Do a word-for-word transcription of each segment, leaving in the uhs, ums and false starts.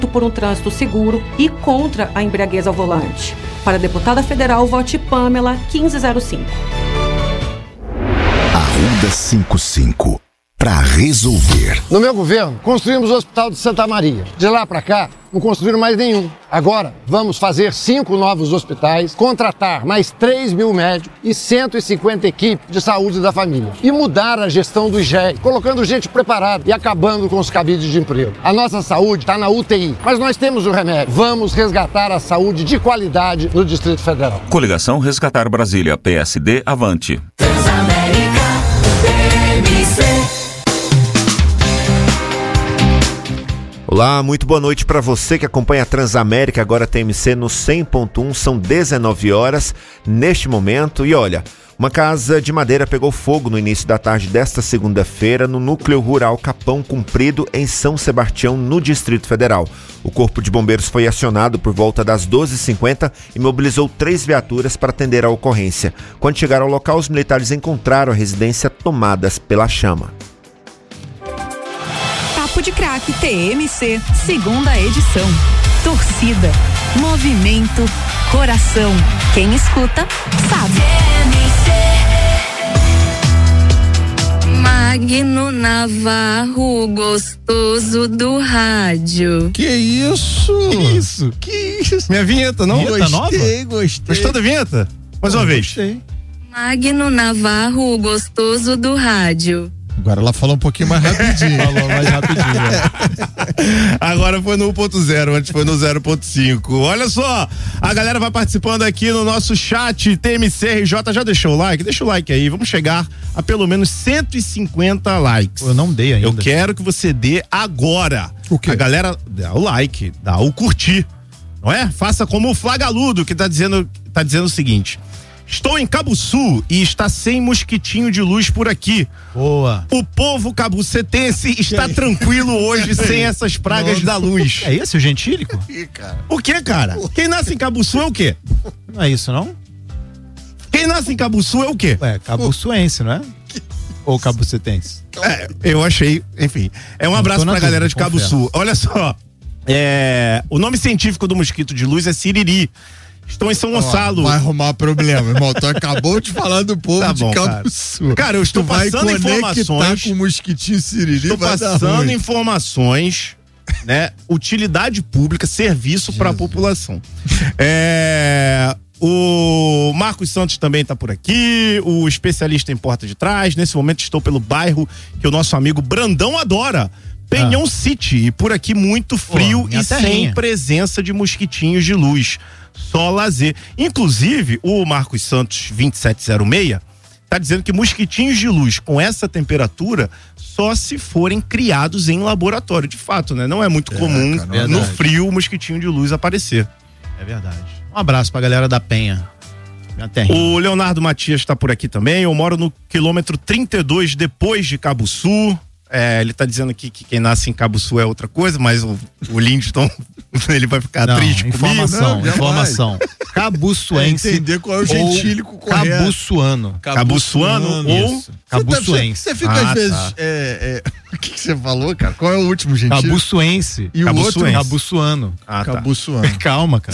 por um trânsito seguro e contra a embriaguez ao volante. Para a deputada federal, vote Pamela quinze zero cinco. Arruda cinquenta e cinco. Para resolver. No meu governo, construímos o Hospital de Santa Maria. De lá para cá, não construíram mais nenhum. Agora, vamos fazer cinco novos hospitais, contratar mais três mil médicos e cento e cinquenta equipes de saúde da família. E mudar a gestão do I G E, colocando gente preparada e acabando com os cabides de emprego. A nossa saúde está na U T I, mas nós temos o remédio. Vamos resgatar a saúde de qualidade no Distrito Federal. Coligação Resgatar Brasília, P S D, avante. Transamérica, T M C. Olá, muito boa noite para você que acompanha a Transamérica, agora T M C no cem ponto um, são dezenove horas neste momento. E olha, uma casa de madeira pegou fogo no início da tarde desta segunda-feira no núcleo rural Capão Comprido, em São Sebastião, no Distrito Federal. O Corpo de Bombeiros foi acionado por volta das doze e cinquenta e mobilizou três viaturas para atender a ocorrência. Quando chegaram ao local, os militares encontraram a residência tomadas pela chama. Papo de Craque T M C, segunda edição. Torcida, movimento, coração. Quem escuta, sabe. T M C. Magno Navarro, gostoso do rádio. Que isso? Que isso? Que isso? Minha vinheta, não? Vinheta nova? Gostei, gostei. Gostou da vinheta? Mais uma vez. Gostei. Magno Navarro, gostoso do rádio. Agora ela falou um pouquinho mais rapidinho. Falou mais rapidinho. É. Agora foi no um ponto zero, antes foi no zero ponto cinco. Olha só, a galera vai participando aqui no nosso chat. T M C R J, já deixou o like? Deixa o like aí, vamos chegar a pelo menos cento e cinquenta likes. Eu não dei ainda. Eu quero que você dê agora. O quê? A galera dá o like, dá o curtir, não é? Faça como o Flagaludo, que tá dizendo, tá dizendo o seguinte: estou em Cabuçu e está sem mosquitinho de luz por aqui. Boa. O povo cabucetense está tranquilo hoje sem essas pragas Nossa. da luz. É esse o gentílico? O que, cara? Quem nasce em Cabuçu é o quê? Não é isso, não? Quem nasce em Cabuçu é o quê? É, cabuçuense, não é? Ou cabucetense? É, eu achei, enfim. É um abraço pra galera de Cabuçu. Olha só, é, o nome científico do mosquito de luz é siriri. Estão em São Gonçalo. Ó, vai arrumar problema, irmão. Tu acabou de falar do povo Tá de bom, Cabuçu. Cara. cara, eu estou tu vai passando informações. com o mosquitinho siriri, Estou vai dar passando ruim. informações, né? Utilidade pública, serviço para a população. É, o Marcos Santos também está por aqui, o especialista em Porta de Trás. Nesse momento estou pelo bairro que o nosso amigo Brandão adora, Penhão ah. City. E por aqui muito frio Pô, e terrinha. sem presença de mosquitinhos de luz. Só lazer. Inclusive, o Marcos Santos vinte e sete zero seis tá dizendo que mosquitinhos de luz com essa temperatura só se forem criados em laboratório. De fato, né? Não é muito É, comum cara, no verdade. frio o mosquitinho de luz aparecer. É verdade. Um abraço pra galera da Penha. Minha terrinha. O Leonardo Matias tá por aqui também. Eu moro no quilômetro trinta e dois depois de Cabuçu. É, ele tá dizendo aqui que quem nasce em Cabuçu é outra coisa, mas o, o Lindston, ele vai ficar Não, triste informação, comigo. Não, informação. Cabuçuense. É entender qual é o gentílico correto. Cabuçuano. Cabuçuano ou Isso. Cabuçuense. Você fica Ah, às vezes. tá. É, é, o que que você falou, cara? Qual é o último gentílico? Cabuçuense. E o Cabuçuense. outro? Cabuçuano. Ah, tá. Cabuçuano. Calma, cara.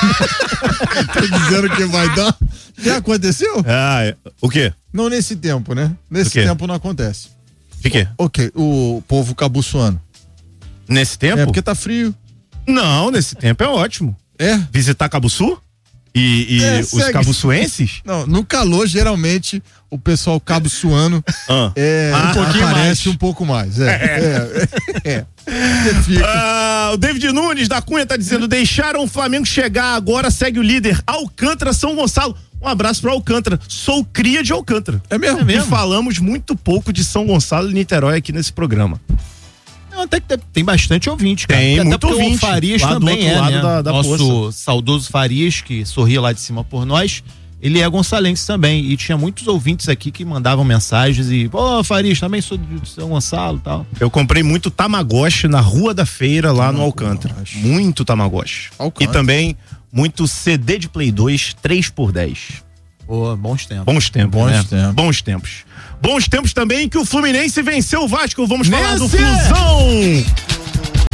Tá dizendo que vai dar? Já aconteceu? Ah, é. O quê? Não nesse tempo, né? Nesse O quê? tempo não acontece. De quê? Ok, o povo cabuçuano. Nesse tempo? É porque tá frio. Não, nesse tempo é ótimo. É? Visitar Cabuçu? E, e É, os segue. cabuçuenses? Não, no calor, geralmente, o pessoal cabuçuano Ah. é, Ah, um pouquinho aparece mais. um pouco mais. É, é, é, é. Você fica. Ah, o David Nunes da Cunha tá dizendo: deixaram o Flamengo chegar, agora segue o líder Alcântara, São Gonçalo. Um abraço para Alcântara. Sou cria de Alcântara. É mesmo? É mesmo? E falamos muito pouco de São Gonçalo e Niterói aqui nesse programa. Não, até que tem bastante ouvinte, cara. Tem Até muito porque ouvinte. O Farias Lá do também outro é, lado né? da- da Nosso poça. saudoso Farias, que sorria lá de cima por nós, ele é gonçalense também. E tinha muitos ouvintes aqui que mandavam mensagens e, pô, Farias, também sou de São Gonçalo e tal. Eu comprei muito Tamagotchi na Rua da Feira, lá no Alcântara. Muito Tamagotchi. Alcântara. E também muito C D de Play dois, três por dez. Pô, bons tempos. Bons tempos, Bons né? tempos. Bons tempos. Bons tempos também que o Fluminense venceu o Vasco. Vamos falar do Nesse! Flusão.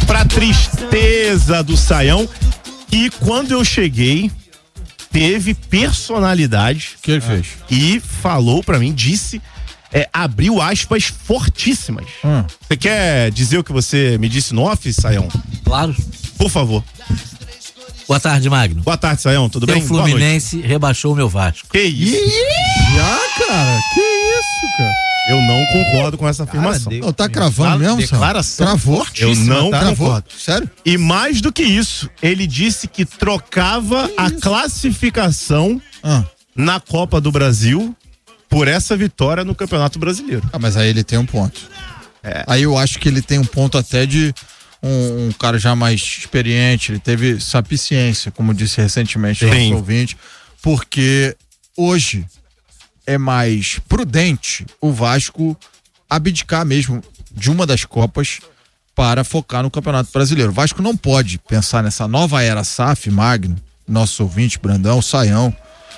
pra tristeza do Saião. E quando eu cheguei, teve personalidade. O que ele fez? E falou pra mim, disse, é, abriu aspas fortíssimas. Hum. Você quer dizer o que você me disse no off, Saião? Claro. Por favor. Boa tarde, Magno. Boa tarde, Saião. Tudo Teu bem? Fluminense rebaixou o meu Vasco. Que isso? Já, cara? Que isso, cara? Eu não concordo com essa afirmação. Não, tá cravando mesmo, declaração Travou? Eu não tá? concordo. Sério? E mais do que isso, ele disse que trocava a classificação Ah. na Copa do Brasil por essa vitória no Campeonato Brasileiro. Ah, mas aí ele tem um ponto. É. Aí eu acho que ele tem um ponto até de um, um cara já mais experiente, ele teve sapiência, como disse recentemente o nosso ouvinte, porque hoje é mais prudente o Vasco abdicar mesmo de uma das Copas para focar no Campeonato Brasileiro. O Vasco não pode pensar nessa nova era S A F, Magno, nosso ouvinte, Brandão, Saião,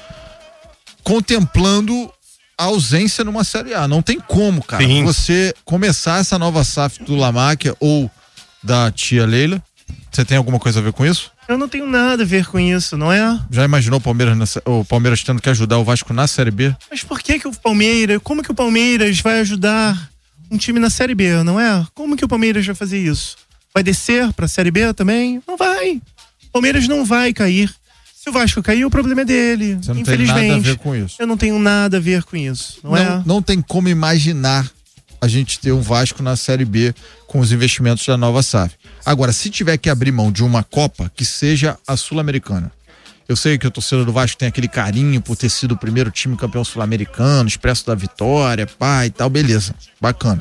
contemplando a ausência numa Série A. Não tem como, cara, Sim. você começar essa nova S A F do Lamáquia ou da tia Leila. Você tem alguma coisa a ver com isso? Eu não tenho nada a ver com isso, não é? Já imaginou o Palmeiras, na, o Palmeiras tendo que ajudar o Vasco na Série B? Mas por que que o Palmeiras, como que o Palmeiras vai ajudar um time na Série B, não é? Como que o Palmeiras vai fazer isso? Vai descer pra Série B também? Não vai. O Palmeiras não vai cair. Se o Vasco cair, o problema é dele. Você não infelizmente. tem nada a ver com isso. Eu não tenho nada a ver com isso, não, Não, é? não tem como imaginar a gente ter um Vasco na Série B com os investimentos da nova S A F. Agora, se tiver que abrir mão de uma Copa, que seja a Sul-Americana. Eu sei que o torcedor do Vasco tem aquele carinho por ter sido o primeiro time campeão sul-americano, expresso da vitória, pá e tal, beleza, bacana.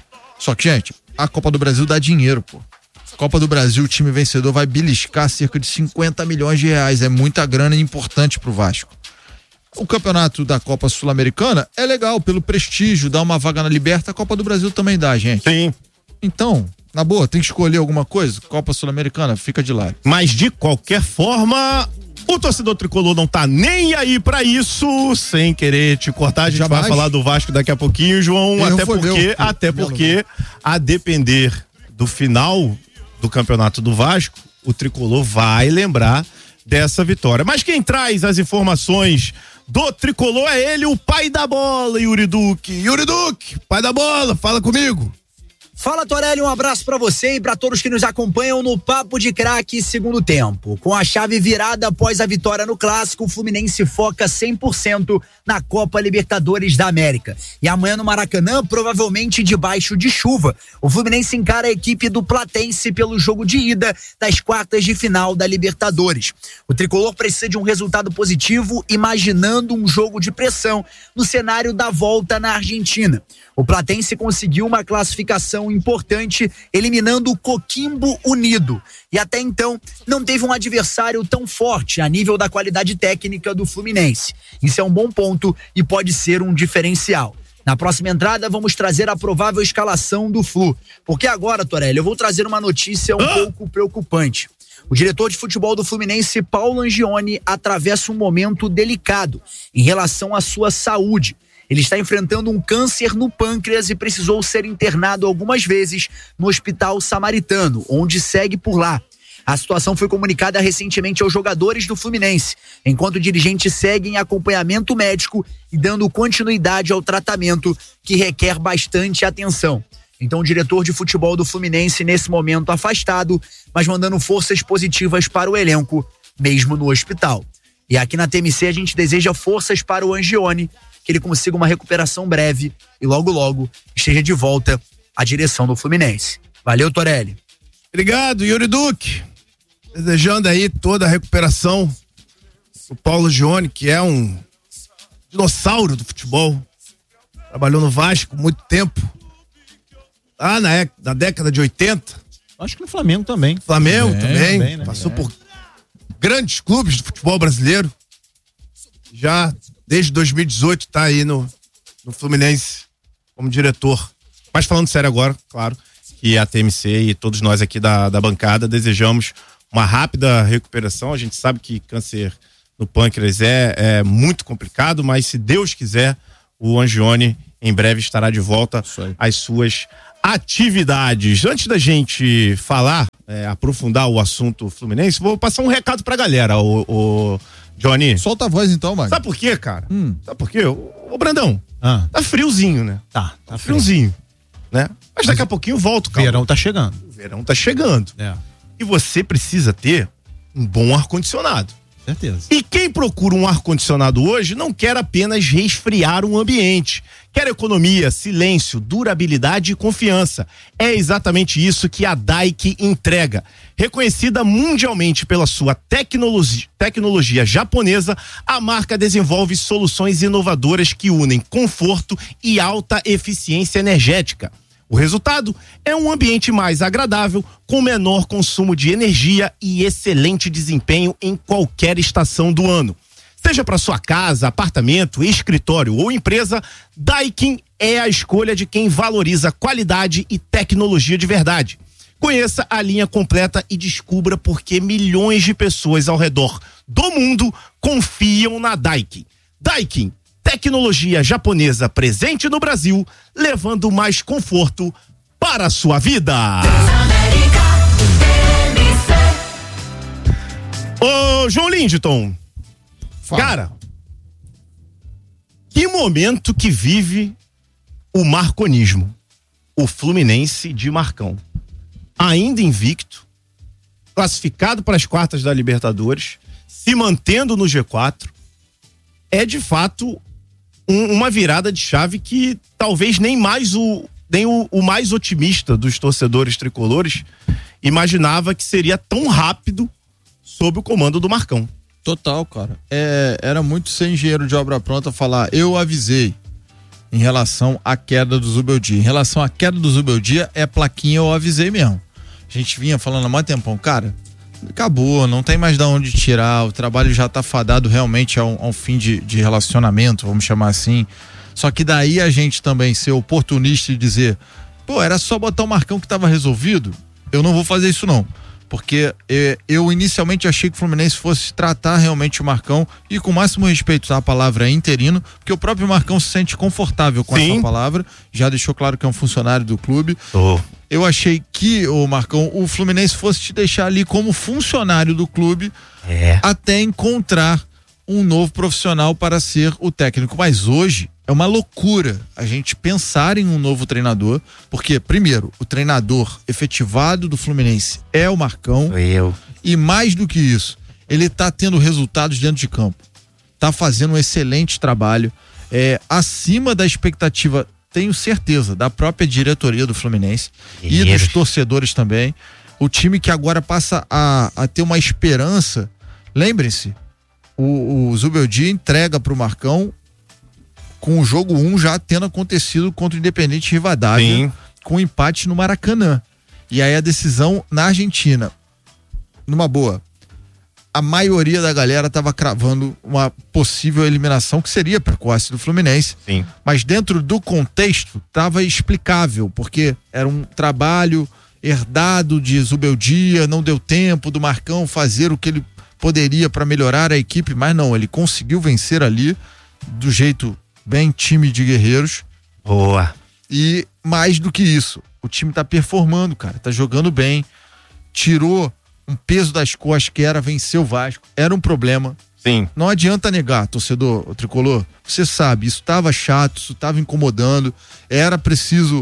Só que, gente, a Copa do Brasil dá dinheiro, pô. Copa do Brasil, o time vencedor vai beliscar cerca de cinquenta milhões de reais, é muita grana e importante pro Vasco. O campeonato da Copa Sul-Americana é legal, pelo prestígio, dá uma vaga na Liberta, a Copa do Brasil também dá, gente. Sim. Então, na boa, tem que escolher alguma coisa? Copa Sul-Americana, fica de lado. Mas de qualquer forma, o torcedor tricolor não tá nem aí pra isso, sem querer te cortar, a gente Jamais. vai falar do Vasco daqui a pouquinho, João, Erro até foi porque, meu. até Meu porque, a depender do final do campeonato do Vasco, o tricolor vai lembrar dessa vitória. Mas quem traz as informações do tricolor é ele, o pai da bola, Yuri Duque. Yuri Duque, pai da bola, fala comigo. Fala, Torelli, um abraço pra você e pra todos que nos acompanham no Papo de Craque segundo tempo. Com a chave virada após a vitória no Clássico, o Fluminense foca cem por cento na Copa Libertadores da América. E amanhã no Maracanã, provavelmente debaixo de chuva, o Fluminense encara a equipe do Platense pelo jogo de ida das quartas de final da Libertadores. O tricolor precisa de um resultado positivo, imaginando um jogo de pressão no cenário da volta na Argentina. O Platense conseguiu uma classificação importante, eliminando o Coquimbo Unido. E até então, não teve um adversário tão forte a nível da qualidade técnica do Fluminense. Isso é um bom ponto e pode ser um diferencial. Na próxima entrada, vamos trazer a provável escalação do Flu. Porque agora, Torelli, eu vou trazer uma notícia um pouco preocupante. O diretor de futebol do Fluminense, Paulo Angione, atravessa um momento delicado em relação à sua saúde. Ele está enfrentando um câncer no pâncreas e precisou ser internado algumas vezes no Hospital Samaritano, onde segue por lá. A situação foi comunicada recentemente aos jogadores do Fluminense, enquanto o dirigente segue em acompanhamento médico e dando continuidade ao tratamento que requer bastante atenção. Então o diretor de futebol do Fluminense nesse momento afastado, mas mandando forças positivas para o elenco, mesmo no hospital. E aqui na T M C a gente deseja forças para o Angione, que ele consiga uma recuperação breve e logo logo esteja de volta à direção do Fluminense. Valeu, Torelli. Obrigado, Yuri Duque. Desejando aí toda a recuperação do Paulo Angione, que é um dinossauro do futebol. Trabalhou no Vasco muito tempo. Ah, na, na década de oitenta. Acho que no Flamengo também. Flamengo é, também. também né? Passou é. por grandes clubes do futebol brasileiro. Já desde dois mil e dezoito tá aí no, no Fluminense como diretor. Mas falando sério agora, claro, que a T M C e todos nós aqui da, da bancada desejamos uma rápida recuperação. A gente sabe que câncer no pâncreas é, é muito complicado, mas se Deus quiser, o Angione em breve estará de volta às suas atividades. Antes da gente falar, é, aprofundar o assunto Fluminense, vou passar um recado pra galera, o, o Johnny. Solta a voz então, Magno. Sabe por quê, cara? Hum. Sabe por quê? Ô, ô Brandão, Ah. tá friozinho, né? Tá, tá friozinho, né? Mas daqui a pouquinho volto, calma. Verão tá chegando. O verão tá chegando. É. E você precisa ter um bom ar-condicionado. Certeza. E quem procura um ar-condicionado hoje não quer apenas resfriar um ambiente. Quer economia, silêncio, durabilidade e confiança. É exatamente isso que a Daikin entrega. Reconhecida mundialmente pela sua tecnologia, tecnologia japonesa, a marca desenvolve soluções inovadoras que unem conforto e alta eficiência energética. O resultado é um ambiente mais agradável, com menor consumo de energia e excelente desempenho em qualquer estação do ano. Seja para sua casa, apartamento, escritório ou empresa, Daikin é a escolha de quem valoriza qualidade e tecnologia de verdade. Conheça a linha completa e descubra por que milhões de pessoas ao redor do mundo confiam na Daikin. Daikin, tecnologia japonesa presente no Brasil, levando mais conforto para a sua vida. Ô, João Lindton, Fala. Cara, que momento que vive o marconismo, o Fluminense de Marcão. Ainda invicto, classificado para as quartas da Libertadores, se mantendo no G quatro, é de fato um, uma virada de chave que talvez nem mais o, nem o, o mais otimista dos torcedores tricolores imaginava que seria tão rápido sob o comando do Marcão. Total, cara. É, era muito ser engenheiro de obra pronta falar, eu avisei em relação à queda do Zubeldia. Em relação à queda do Zubeldia, é plaquinha, eu avisei mesmo. A gente vinha falando há muito tempão, cara, acabou, não tem mais de onde tirar, o trabalho já tá fadado realmente a um, a um fim de, de relacionamento, vamos chamar assim. Só que daí a gente também ser oportunista e dizer, pô, era só botar o Marcão que tava resolvido, eu não vou fazer isso não. Porque eh, eu inicialmente achei que o Fluminense fosse tratar realmente o Marcão e com o máximo respeito à palavra interino, porque o próprio Marcão se sente confortável com Sim. essa palavra, já deixou claro que é um funcionário do clube. Oh. Eu achei que, o Marcão, o Fluminense fosse te deixar ali como funcionário do clube é. até encontrar um novo profissional para ser o técnico. Mas hoje é uma loucura a gente pensar em um novo treinador, porque, primeiro, o treinador efetivado do Fluminense é o Marcão. Eu. E mais do que isso, ele tá tendo resultados dentro de campo. Tá fazendo um excelente trabalho, é, acima da expectativa, tenho certeza, da própria diretoria do Fluminense e dos torcedores também. O time que agora passa a, a ter uma esperança. Lembrem-se, o, o Zubeldia entrega pro Marcão com o jogo um já tendo acontecido contra o Independente Rivadavia, Sim. com um empate no Maracanã. E aí a decisão na Argentina, numa boa, a maioria da galera tava cravando uma possível eliminação que seria precoce do Fluminense. Sim. Mas dentro do contexto tava explicável, porque era um trabalho herdado de Zubeldia, não deu tempo do Marcão fazer o que ele poderia para melhorar a equipe, mas não, ele conseguiu vencer ali do jeito bem time de guerreiros. Boa. E mais do que isso, o time tá performando, cara, tá jogando bem, tirou um peso das costas que era vencer o Vasco, era um problema. Sim. Não adianta negar, torcedor, o tricolor, você sabe, isso tava chato, isso tava incomodando, era preciso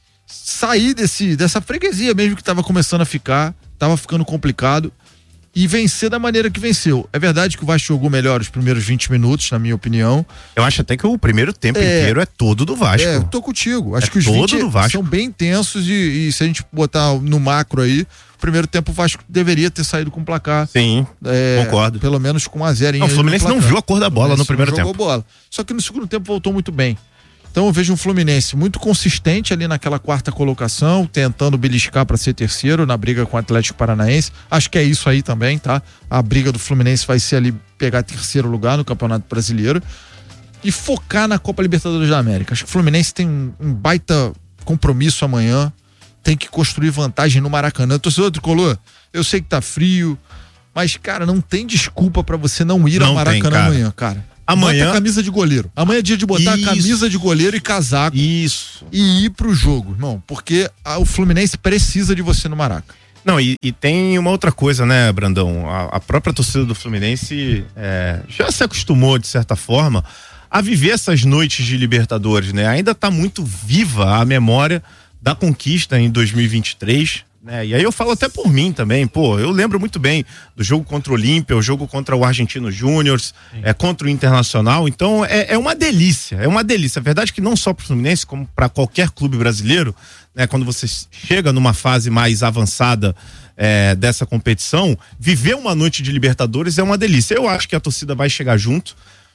sair desse, dessa freguesia mesmo que tava começando a ficar, tava ficando complicado e vencer da maneira que venceu. É verdade que o Vasco jogou melhor os primeiros vinte minutos, na minha opinião. Eu acho até que o primeiro tempo É, inteiro é todo do Vasco. É, eu tô contigo. Acho É que os todo vinte do Vasco. são bem intensos e, e se a gente botar no macro aí, o primeiro tempo o Vasco deveria ter saído com placar. Sim, é, concordo. Pelo menos com a zero. Não, o Fluminense não viu a cor da bola no primeiro jogou tempo. bola. Só que no segundo tempo voltou muito bem. Então eu vejo um Fluminense muito consistente ali naquela quarta colocação, tentando beliscar para ser terceiro na briga com o Atlético Paranaense. Acho que é isso aí também, tá? A briga do Fluminense vai ser ali pegar terceiro lugar no Campeonato Brasileiro e focar na Copa Libertadores da América. Acho que o Fluminense tem um, um baita compromisso amanhã, tem que construir vantagem no Maracanã. Torcedor tricolor, eu sei que tá frio, mas cara, não tem desculpa para você não ir Não ao Maracanã tem, cara. amanhã, cara. Amanhã. Bota a camisa de goleiro. Amanhã é dia de botar Isso. a camisa de goleiro e casaco. Isso. E ir pro jogo, irmão. Porque a, o Fluminense precisa de você no Maraca. Não, e, e tem uma outra coisa, né, Brandão? A, a própria torcida do Fluminense é, já se acostumou, de certa forma, a viver essas noites de Libertadores, né? Ainda tá muito viva a memória da conquista em dois mil e vinte e três, né? E aí eu falo até por mim também, pô, eu lembro muito bem do jogo contra o Olímpia, o jogo contra o Argentino Júnior, é, contra o Internacional, então é, é uma delícia, é uma delícia. A verdade é que não só pro Fluminense, como para qualquer clube brasileiro, né? Quando você chega numa fase mais avançada é, dessa competição, viver uma noite de Libertadores é uma delícia. Eu acho que a torcida vai chegar junto,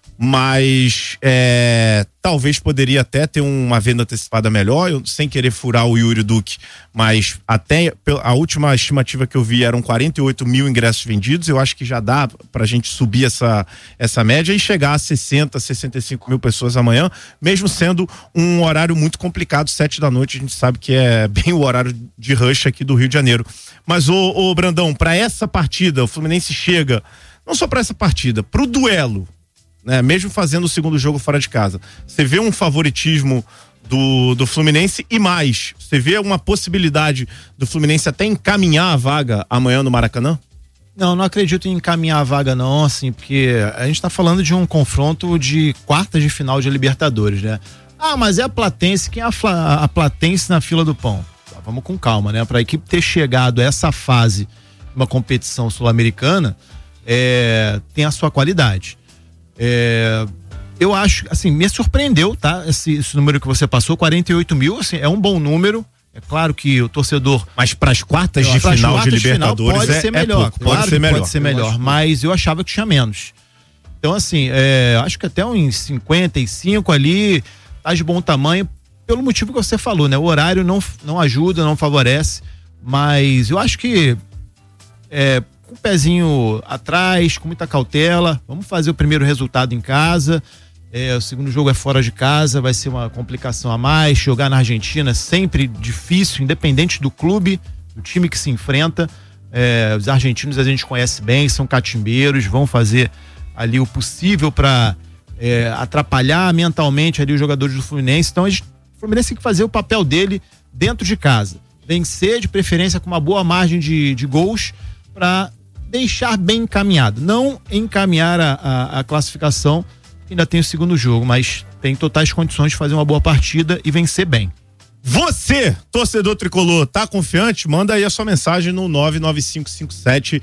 mas é, talvez poderia até ter uma venda antecipada melhor, eu, sem querer furar o Yuri Duque, mas até a última estimativa que eu vi eram quarenta e oito mil ingressos vendidos. Eu acho que já dá pra gente subir essa, essa média e chegar a sessenta, sessenta e cinco mil pessoas amanhã, mesmo sendo um horário muito complicado, sete da noite, a gente sabe que é bem o horário de rush aqui do Rio de Janeiro. Mas ô, ô Brandão, pra essa partida, o Fluminense chega, não só pra essa partida, pro duelo, né, mesmo fazendo o segundo jogo fora de casa, você vê um favoritismo do, do Fluminense e mais, você vê uma possibilidade do Fluminense até encaminhar a vaga amanhã no Maracanã? Não, não acredito em encaminhar a vaga não, assim, porque a gente tá falando de um confronto de quartas de final de Libertadores, né? Ah, mas é a Platense, quem é a, Fla, a Platense na fila do pão? Tá, vamos com calma, né? Pra equipe ter chegado a essa fase de uma competição sul-americana, é, tem a sua qualidade. É, eu acho, assim, me surpreendeu, tá? Esse, esse número que você passou, quarenta e oito mil, assim, é um bom número. É claro que o torcedor. Mas para as quartas de final de Libertadores pode é, ser melhor. É pouco, claro pode ser melhor. Pode ser melhor, mas eu achava que tinha menos. Então, assim, é, acho que até uns cinquenta e cinco ali tá de bom tamanho, pelo motivo que você falou, né? O horário não, não ajuda, não favorece, mas eu acho que é, com o pezinho atrás, com muita cautela, vamos fazer o primeiro resultado em casa, é, o segundo jogo é fora de casa, vai ser uma complicação a mais, jogar na Argentina é sempre difícil, independente do clube, do time que se enfrenta, é, os argentinos a gente conhece bem, são catimbeiros, vão fazer ali o possível para é, atrapalhar mentalmente ali os jogadores do Fluminense, então a gente, o Fluminense tem que fazer o papel dele dentro de casa, vencer de preferência com uma boa margem de, de gols, para deixar bem encaminhado, não encaminhar a, a, a classificação, ainda tem o segundo jogo, mas tem totais condições de fazer uma boa partida e vencer bem. Você, torcedor tricolor, tá confiante? Manda aí a sua mensagem no nove nove cinco cinco sete,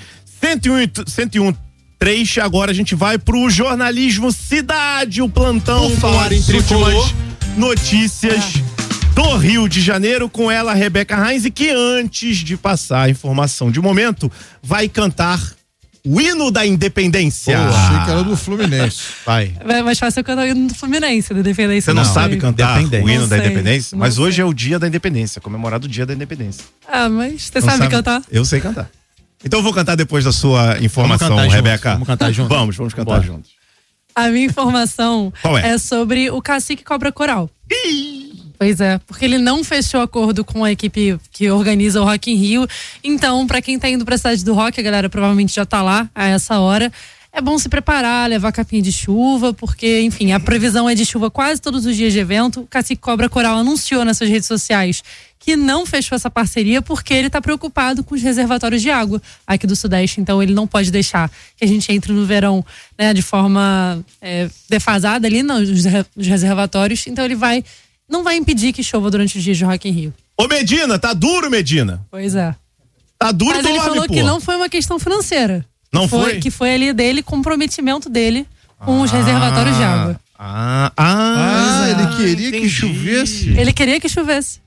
um zero um três. Agora a gente vai pro jornalismo Cidade, o plantão falar em tricolor, notícias do Rio de Janeiro, com ela, Rebeca Heinz, que antes de passar a informação de momento, vai cantar o hino da Independência. Pô, achei que era do Fluminense. Vai. É mais fácil eu cantar o hino do Fluminense, da Independência. Você não, não sei. sabe cantar o hino não da sei, Independência? Mas sei. hoje é o dia da Independência, comemorado o dia da Independência. Ah, mas você Não sabe, sabe cantar? Eu sei cantar. Então eu vou cantar depois da sua informação, vamos cantar Rebeca. Juntos, vamos cantar juntos. Vamos, vamos cantar Bora. juntos. A minha informação Qual é? é sobre o Cacique Cobra Coral. Pois é, porque ele não fechou acordo com a equipe que organiza o Rock in Rio. Então, pra quem tá indo pra cidade do Rock, a galera provavelmente já tá lá a essa hora. É bom se preparar, levar capinha de chuva, porque, enfim, a previsão é de chuva quase todos os dias de evento. O Cacique Cobra Coral anunciou nas suas redes sociais que não fechou essa parceria porque ele tá preocupado com os reservatórios de água aqui do Sudeste. Então, ele não pode deixar que a gente entre no verão, né, de forma é, defasada ali nos, nos reservatórios. Então, ele vai... não vai impedir que chova durante os dias de Rock in Rio. Ô Medina, tá duro, Medina? Pois é. Tá duro, Mas ele dorme, falou pô. que não foi uma questão financeira. Não foi? foi? Que foi ali dele, comprometimento dele com os reservatórios de água. Ah, ah, Ah, ele queria que chovesse. Ele queria que chovesse.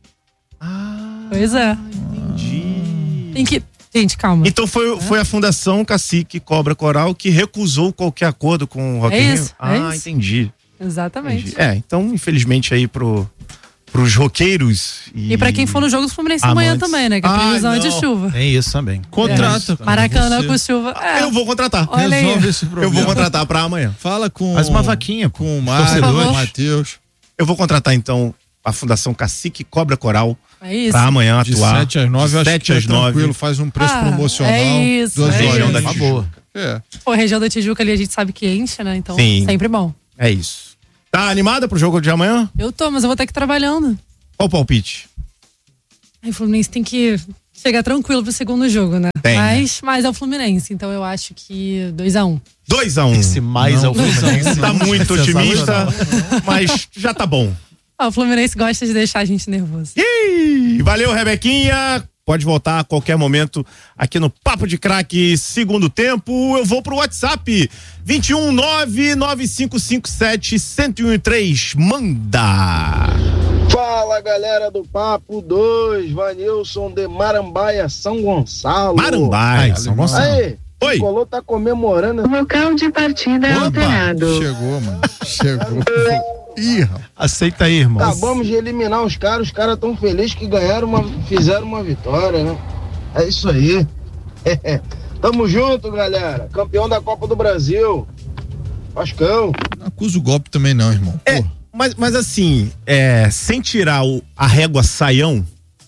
Ah, pois é. entendi. Tem que... Gente, calma. Então foi, foi a Fundação Cacique Cobra Coral que recusou qualquer acordo com o Rock É in Rio? isso, é Ah, isso. entendi. Exatamente. entendi. É, então, infelizmente aí pro, pros roqueiros e... E pra quem for no jogo do Fluminense amanhã Amantes. também, né? Que a Ah, previsão é de não. chuva. Tem isso também. Contrata. É. Maracanã Você- com chuva. É. Eu vou contratar. Olha aí. Resolve esse Eu problema. vou contratar pra amanhã. Fala com... Faz uma vaquinha com o Mário, Por com favor. o Matheus. Eu vou contratar então a Fundação Cacique Cobra Coral. É isso. Pra amanhã De atuar. sete às nove, De acho sete que é às nove. tranquilo, faz um preço Ah, promocional. é isso, duas é horas. Região da Tá Tijuca. boa. É. Pô, a região da Tijuca ali a gente sabe que enche, né? Então, Sim. sempre bom. É isso. Tá animada pro jogo de amanhã? Eu tô, mas eu vou ter que ir trabalhando. Qual o palpite? Aí o Fluminense tem que chegar tranquilo pro segundo jogo, né? Tem, mas, mas é o Fluminense, então eu acho que dois a um. dois a um. Esse mais é o Fluminense. Tá muito otimista, Sensacional. mas já tá bom. Ah, o Fluminense gosta de deixar a gente nervoso. Ih, valeu, Rebequinha. Pode voltar a qualquer momento aqui no Papo de Craque, segundo tempo. Eu vou pro WhatsApp dois um nove nove cinco cinco sete um zero um três. Manda! Fala, galera do Papo dois, Vanilson de Marambaia, São Gonçalo. Marambaia, São Gonçalo. Aí, Oi. o Colô tá comemorando. O local de partida é alterado. Chegou, mano. Chegou. Ih, rapaz. Aceita aí, irmão. Acabamos de eliminar os caras, os caras tão felizes que ganharam uma, fizeram uma vitória, né? É isso aí. Tamo junto, galera. Campeão da Copa do Brasil. Vascão. Não acusa o golpe também não, irmão. É, mas, mas assim, é, sem tirar o, a régua saião,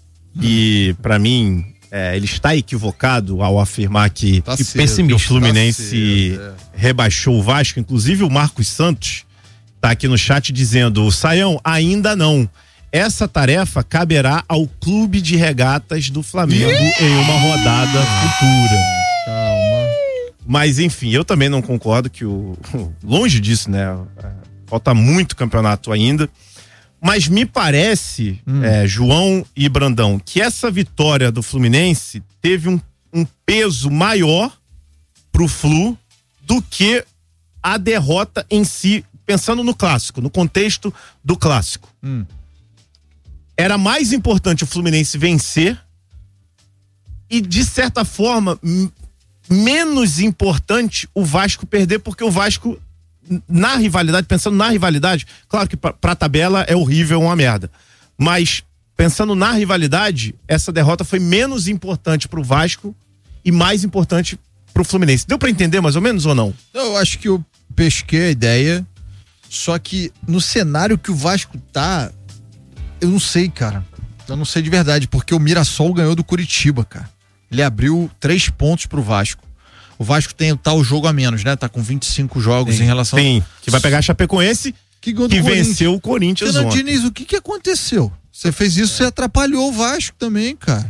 e pra mim, é, ele está equivocado ao afirmar que, Tá que cedo, o Fluminense tá cedo, é. rebaixou o Vasco. Inclusive o Marcos Santos tá aqui no chat dizendo: Saião, ainda não. Essa tarefa caberá ao Clube de Regatas do Flamengo em uma rodada futura. Calma. Mas enfim, eu também não concordo que o... Longe disso, né? Falta muito campeonato ainda. Mas me parece, hum. é, João e Brandão, que essa vitória do Fluminense teve um, um peso maior pro Flu do que a derrota em si, pensando no clássico, no contexto do clássico. Hum. Era mais importante o Fluminense vencer e, de certa forma, m- menos importante o Vasco perder, porque o Vasco, na rivalidade, pensando na rivalidade, claro que pra, pra tabela é horrível, é uma merda, mas pensando na rivalidade, essa derrota foi menos importante pro Vasco e mais importante pro Fluminense. Deu pra entender mais ou menos ou não? Eu acho que eu pesquei a ideia, só que no cenário que o Vasco tá, eu não sei, cara. Eu não sei de verdade, porque o Mirassol ganhou do Curitiba, cara. Ele abriu três pontos pro Vasco. O Vasco tem o tal jogo a menos, né? Tá com vinte e cinco jogos Sim. em relação... Sim, que vai pegar a Chapecoense, que, que venceu o Corinthians Fernando ontem. Diniz, o que que aconteceu? Você fez isso, você atrapalhou o Vasco também, cara.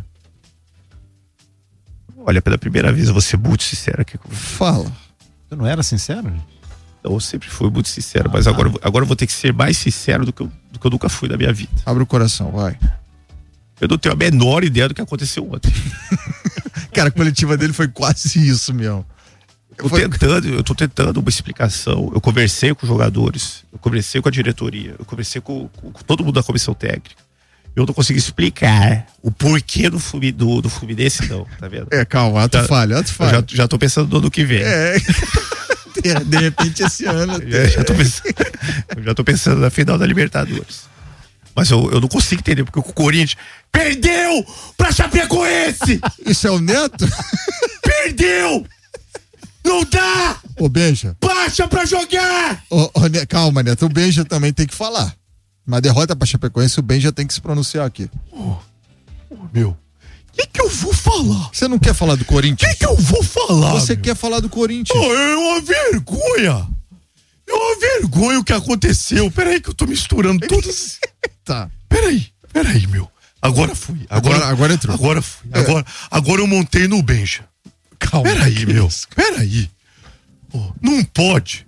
Olha, pela primeira vez eu vou ser muito sincero aqui. Fala. Você não era sincero? Eu sempre fui muito sincero, mas agora, agora eu vou ter que ser mais sincero do que, eu, do que eu nunca fui na minha vida. Abre o coração, vai. Eu não tenho a menor ideia do que aconteceu ontem. Cara, a coletiva dele foi quase isso, meu. Eu tô tentando, eu tô tentando uma explicação. Eu conversei com os jogadores, eu conversei com a diretoria, eu conversei com, com, com todo mundo da comissão técnica. Eu não consegui explicar o porquê do, Flumin, do, do Fluminense, não, tá vendo? É, calma, ato falha, ato falha. Já, já tô pensando no ano que vem. É. De repente esse ano. Já, já, tô pensando, já tô pensando na final da Libertadores. Mas eu, eu não consigo entender, porque o Corinthians perdeu pra Chapecoense! Isso é o Neto? Perdeu! Não dá! Ô, Benja. Baixa pra jogar! Ô, ô, ne- calma, Neto, o Benja também tem que falar. Uma derrota pra Chapecoense, o Benja tem que se pronunciar aqui. Oh, oh, meu, o que que eu vou falar? Você não quer falar do Corinthians? O que que eu vou falar? Você meu? quer falar do Corinthians? Oh, é uma vergonha! É uma vergonha o que aconteceu. Peraí que eu tô misturando todas. Tá. Peraí, peraí, meu. Agora fui. Agora, Agora- agora entrou. Agora fui. É. Agora, agora eu montei no Benja. Calma. Peraí, meu. Peraí. Oh, não pode.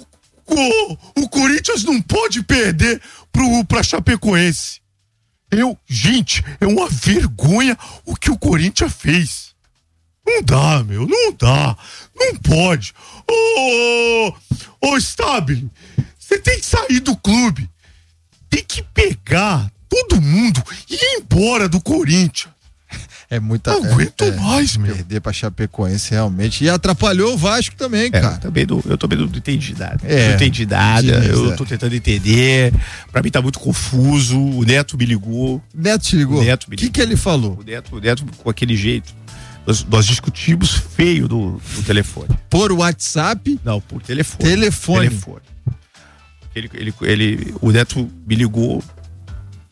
O, o Corinthians não pode perder pro, pra Chapecoense. Eu, gente, é uma vergonha o que o Corinthians fez. Não dá, meu, não dá. Não pode. Ô, ô, Stabile, você tem que sair do clube. Tem que pegar todo mundo e ir embora do Corinthians. É muita. Não aguento é, mais, meu. Perder pra Chapecoense realmente. E atrapalhou o Vasco também, É, cara. também não, eu também não entendi nada. É, eu não entendi nada, Diniz, eu é. tô tentando entender. Pra mim tá muito confuso. O Neto me ligou. Neto te ligou? O Neto me O que que ele falou? O Neto, o Neto com aquele jeito. Nós, nós discutimos feio do, do telefone. Por WhatsApp? Não, por telefone. Telefone. Telefone. Ele, ele, ele, o Neto me ligou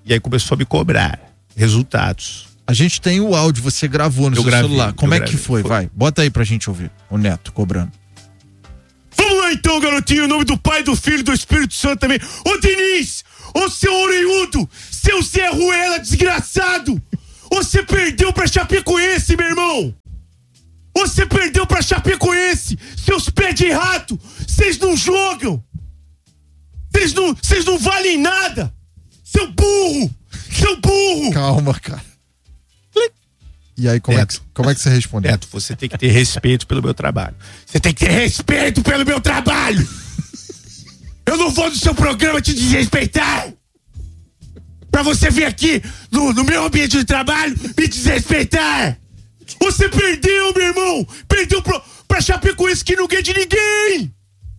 E aí começou a me cobrar resultados. A gente tem o áudio, você gravou no Eu seu gravei, celular. Como eu é gravei. que foi? Foi. Vai, bota aí pra gente ouvir. O Neto cobrando. Vamos lá então, garotinho, em nome do Pai, do Filho e do Espírito Santo também. Ô Diniz, ô seu orelhudo, seu Zé Ruela desgraçado, você perdeu pra Chapecoense, meu irmão. Você perdeu pra Chapecoense, seus pés de rato, vocês não jogam. Vocês não, vocês não valem nada. Seu burro, seu burro. Calma, cara. E aí, como, é que, como é que você respondeu? Neto, você tem que ter respeito pelo meu trabalho. Você tem que ter respeito pelo meu trabalho. Eu não vou no seu programa te desrespeitar. Pra você vir aqui no, no meu ambiente de trabalho me desrespeitar. Você perdeu, meu irmão. Perdeu pro, pra Chapecoense que não ganha de ninguém.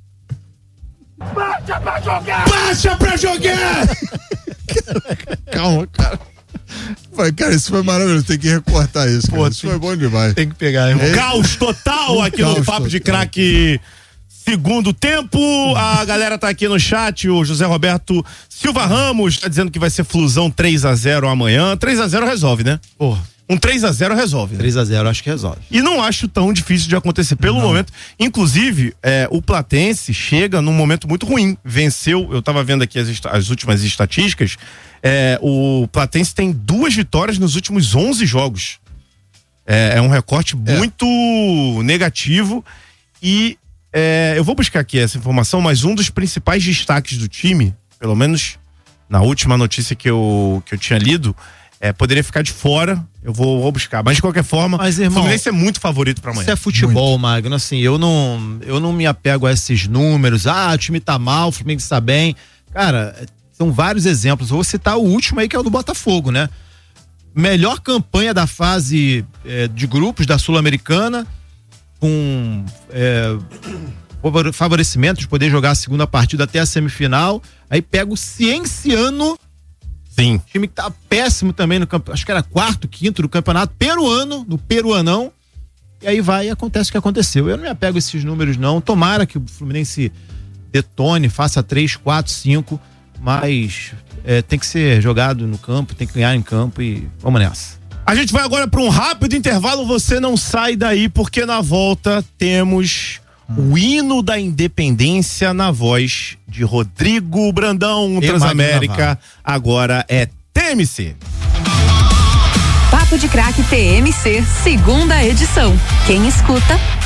Baixa pra jogar. Baixa pra jogar. Calma, cara. Vai, cara, isso foi maravilhoso. Tem que recortar isso. Pô, isso foi bom demais. Tem que pegar, irmão. É. Caos total Um aqui caos no Papo de total. Craque. Segundo tempo, a galera tá aqui no chat, o José Roberto Silva Ramos tá dizendo que vai ser Flusão três a zero amanhã. três a zero resolve, né? Porra. Um três a zero resolve. Né? três a zero acho que resolve. E não acho tão difícil de acontecer pelo Não. momento. Inclusive, é, o Platense chega num momento muito ruim. Venceu, eu tava vendo aqui as, esta- as últimas estatísticas. É, o Platense tem duas vitórias nos últimos onze jogos. É, é um recorte muito negativo. E é, eu vou buscar aqui essa informação, mas um dos principais destaques do time, pelo menos na última notícia que eu, que eu tinha lido, é, poderia ficar de fora. Eu vou, vou buscar. Mas de qualquer forma, Mas, irmão, o Fluminense é muito favorito pra amanhã. Isso é futebol, Magno. Assim, eu não, eu não me apego a esses números. Ah, o time tá mal, o Fluminense tá bem. Cara, são vários exemplos. Eu vou citar o último aí, que é o do Botafogo, né? Melhor campanha da fase é, de grupos da Sul-Americana, com é, favorecimento de poder jogar a segunda partida até a semifinal. Aí pega o Cienciano. Sim. Time que tá péssimo também no campeonato. Acho que era quarto, quinto do campeonato peruano, no peruanão. E aí vai e acontece o que aconteceu. Eu não me apego a esses números, não. Tomara que o Fluminense detone, faça três, quatro, cinco, mas é, tem que ser jogado no campo, tem que ganhar em campo e vamos nessa. A gente vai agora para um rápido intervalo, você não sai daí, porque na volta temos o hino da independência na voz de Rodrigo Brandão, E Transamérica. Magno Navarro. Agora é T M C. Papo de Craque T M C, segunda edição. Quem escuta,